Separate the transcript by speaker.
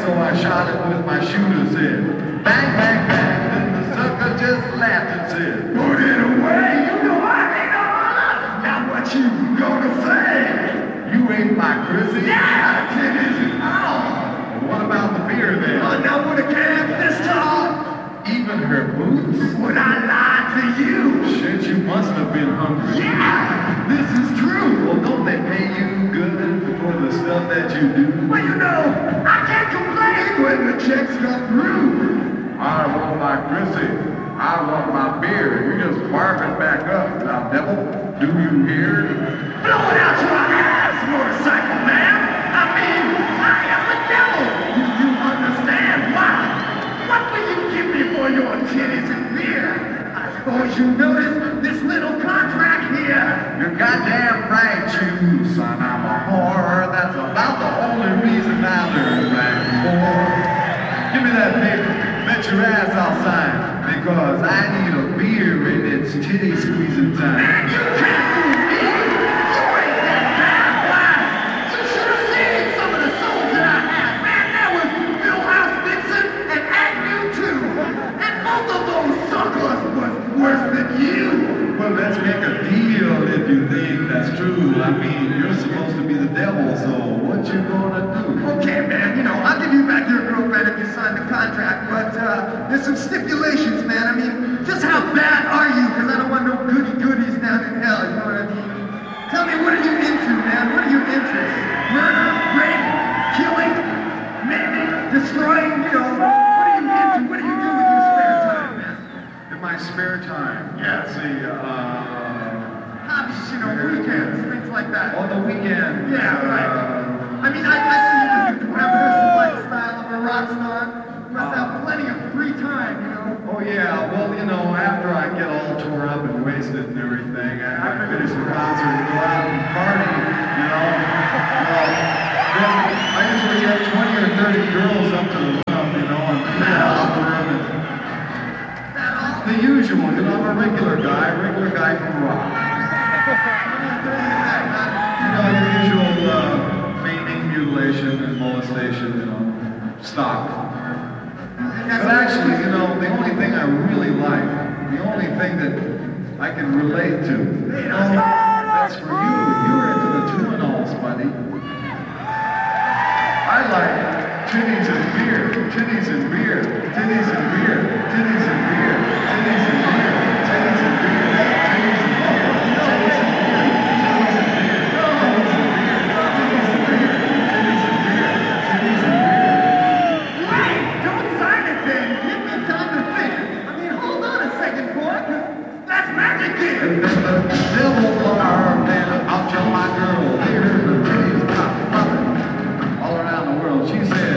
Speaker 1: so I shot it with my shooter's head. Bang, bang, bang, then the sucker just laughed and said, put it away, you know I ain't all. Now what you gonna say? You ain't my Chrissy? Yeah, titties and all. What about the beer then? Oh, now would a can this tall? Even her boots? Would I lie to you? Shit, you must have been hungry. Yeah, this is true. Well, don't they pay you good for the stuff that you do? Well, you know, I can't complain when the checks come through. I want my Chrissy. I want my beer. You just barf it back up, now devil. Do you hear? Blow it out your ass, motorcycle man. I mean, I am the devil. Do you understand why? What will you give me for your titties and beer? I suppose you noticed this little contract here. You're goddamn right, you son. I'm a whore. That's about the only reason I learned right before. Give me that paper. Bet your ass I'll sign. Because I need a beer and it's titty squeezing time. Man, you can't fool me! You ain't that bad, why? You should have seen some of the souls that I had. Man, there was Millhouse Dixon and Agnew too. And both of those suckers was worse than you. Well, let's make a deal if you think that's true. I mean, you're supposed to be the devil, so what you gonna do? Okay, man, you know, I'll give you back your girlfriend if you sign the contract, but there's some stipulations, man. I mean, just how bad are you? Because I don't want no goody-goodies down in hell, you know what I mean? Tell me, what are you into, man? What are your interests? Murder, rape, killing, maiming, destroying, you know, what are you into? What do you do with your spare time, man? In my spare time? Yeah, see, hobbies, you know, weekends, things like that. On the weekend? Yeah, right. I mean, I see you with the glamorous lifestyle of a rock star. You must have plenty of free time, you know? Oh, yeah. Well, you know, after I get all tore up and wasted and everything, after I finish the concert, go out and party, you know? Then I usually get 20 or 30 girls up to the club, you know, and offer them. The usual, you know, I'm a regular guy from rock. You know, the usual maiming, mutilation, and molestation, you know, stock. But actually, you know, the only thing I really like, the only thing that I can relate to, you know, that's for you. You're into the two-and-alls, buddy. I like titties and beer, titties and beer, titties and beer, titties and beer, titties and beer.